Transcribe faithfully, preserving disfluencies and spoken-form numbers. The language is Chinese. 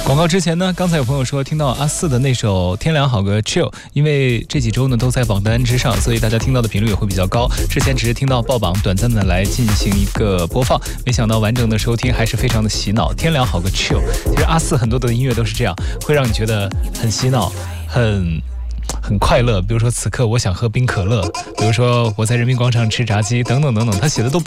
广告之前呢，刚才有朋友说听到阿四的那首《天凉好个 chill》，因为这几周呢都在榜单之上，所以大家听到的频率也会比较高。之前只是听到爆榜，短暂的来进行一个播放，没想到完整的收听还是非常的洗脑。天凉好个 chill， 其实阿四很多的音乐都是这样，会让你觉得很洗脑，很。很快乐，比如说此刻我想喝冰可乐，比如说我在人民广场吃炸鸡，等等等等，他写的都不